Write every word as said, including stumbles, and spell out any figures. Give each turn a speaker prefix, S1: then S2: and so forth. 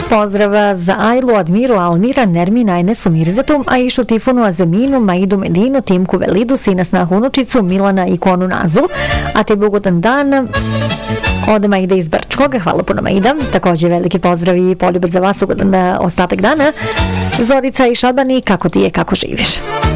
S1: Pozdrav za Ajlu, Admiru, Almira, Nermina, Enesu, Mirzetu, Aishu, Tifunu, Azeminu, Maidu, Medinu, Timku, Velidu, Sina, Snahu, Unučicu, Milana i Konu Nazu. A te ugodan dan od Maida iz Brčkoga. Hvala puno, Maida. Također veliki pozdrav i poljubit za vas, ugodan ostatak dana. Zorica i Šalbani, kako ti je, kako živiš?